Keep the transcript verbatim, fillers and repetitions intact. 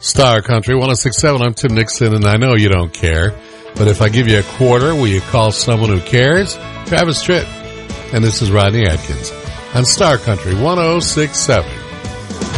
Star Country one oh six point seven. I'm Tim Nixon, and I know you don't care, but if I give you a quarter, will you call someone who cares? Travis Tritt. And this is Rodney Atkins on Star Country one oh six point seven.